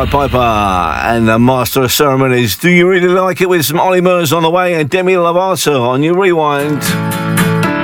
Pied Piper and the Master of Ceremonies. Do you really like it? With some Ollie Murs on the way and Demi Lovato on your rewind.